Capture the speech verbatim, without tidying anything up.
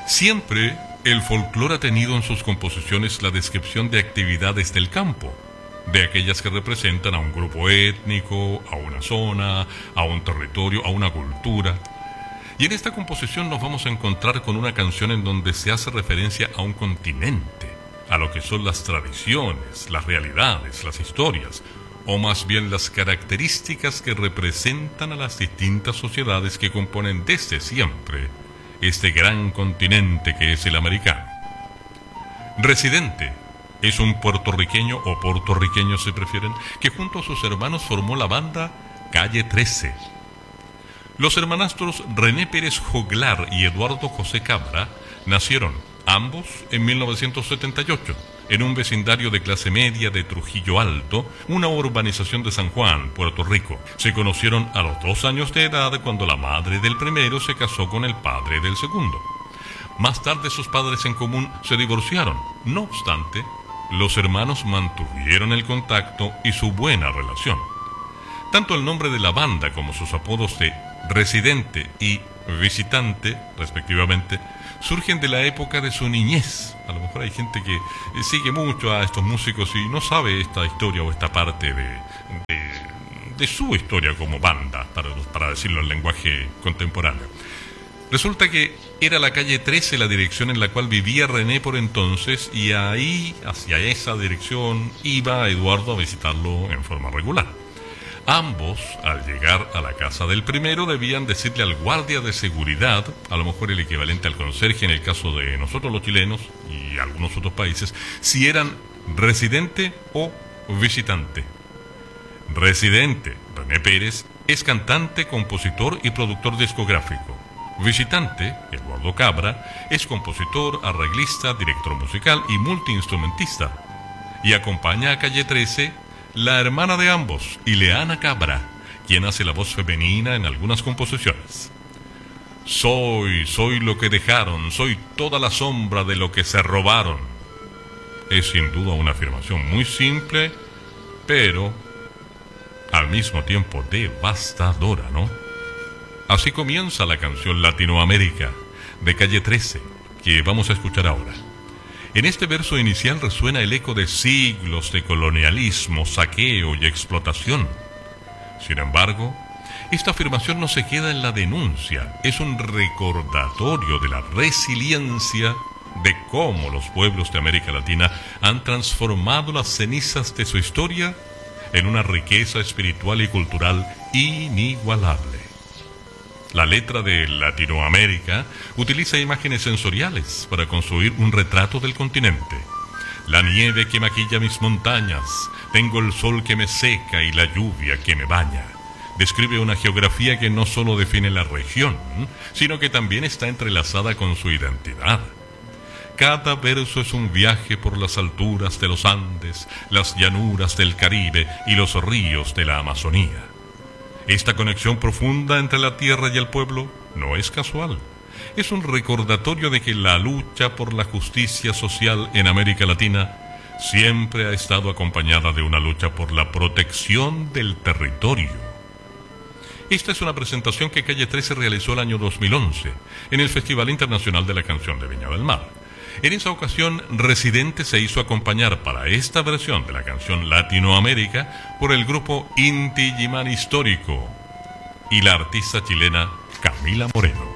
Siempre el folclore ha tenido en sus composiciones la descripción de actividades del campo, de aquellas que representan a un grupo étnico, a una zona, a un territorio, a una cultura. Y en esta composición nos vamos a encontrar con una canción en donde se hace referencia a un continente, a lo que son las tradiciones, las realidades, las historias, o más bien las características que representan a las distintas sociedades que componen desde siempre este gran continente que es el americano. Residente es un puertorriqueño, o puertorriqueño si prefieren, que junto a sus hermanos formó la banda Calle trece. Los hermanastros René Pérez Joglar y Eduardo José Cabra nacieron, ambos, en mil novecientos setenta y ocho, en un vecindario de clase media de Trujillo Alto, una urbanización de San Juan, Puerto Rico. Se conocieron a los dos años de edad cuando la madre del primero se casó con el padre del segundo. Más tarde sus padres en común se divorciaron. No obstante, los hermanos mantuvieron el contacto y su buena relación. Tanto el nombre de la banda como sus apodos de Residente y Visitante, respectivamente, surgen de la época de su niñez. A lo mejor hay gente que sigue mucho a estos músicos y no sabe esta historia o esta parte de, de, de su historia como banda, para, para decirlo en lenguaje contemporáneo. Resulta que era la calle trece la dirección en la cual vivía René por entonces, y ahí, hacia esa dirección, iba Eduardo a visitarlo en forma regular. Ambos, al llegar a la casa del primero, debían decirle al guardia de seguridad, a lo mejor el equivalente al conserje en el caso de nosotros los chilenos y algunos otros países, si eran residente o visitante. Residente, René Pérez, es cantante, compositor y productor discográfico. Visitante, Eduardo Cabra, es compositor, arreglista, director musical y multiinstrumentista. Y acompaña a Calle trece la hermana de ambos, Ileana Cabra, quien hace la voz femenina en algunas composiciones. Soy, soy lo que dejaron, soy toda la sombra de lo que se robaron. Es sin duda una afirmación muy simple, pero al mismo tiempo devastadora, ¿no? Así comienza la canción Latinoamérica de Calle trece, que vamos a escuchar ahora. En este verso inicial resuena el eco de siglos de colonialismo, saqueo y explotación. Sin embargo, esta afirmación no se queda en la denuncia, es un recordatorio de la resiliencia de cómo los pueblos de América Latina han transformado las cenizas de su historia en una riqueza espiritual y cultural inigualable. La letra de Latinoamérica utiliza imágenes sensoriales para construir un retrato del continente. La nieve que maquilla mis montañas, tengo el sol que me seca y la lluvia que me baña. Describe una geografía que no solo define la región, sino que también está entrelazada con su identidad. Cada verso es un viaje por las alturas de los Andes, las llanuras del Caribe y los ríos de la Amazonía. Esta conexión profunda entre la tierra y el pueblo no es casual. Es un recordatorio de que la lucha por la justicia social en América Latina siempre ha estado acompañada de una lucha por la protección del territorio. Esta es una presentación que Calle trece realizó el año dos mil once en el Festival Internacional de la Canción de Viña del Mar. En esa ocasión, Residente se hizo acompañar para esta versión de la canción Latinoamérica por el grupo Inti Illimani Histórico y la artista chilena Camila Moreno.